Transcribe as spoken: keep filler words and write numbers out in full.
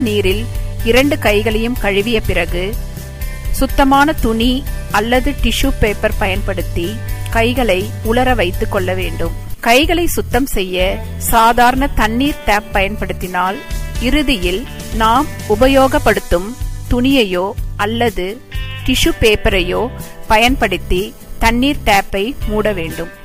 நீரில் இரண்டு கைகளையும் கழுவிய பிறகு சுத்தமான துணி அல்லது டிஷ்யூ பேப்பர் பயன்படுத்தி கைகளை உலர வைத்துக் கொள்ள வேண்டும். கைகளை சுத்தம் செய்ய சாதாரண தண்ணீர் டேப் பயன்படுத்தினால் இறுதியில் நாம் உபயோகப்படுத்தும் துணியையோ அல்லது டிஷ்யூ பேப்பரையோ பயன்படுத்தி தண்ணீர் டேப்பை மூட வேண்டும்.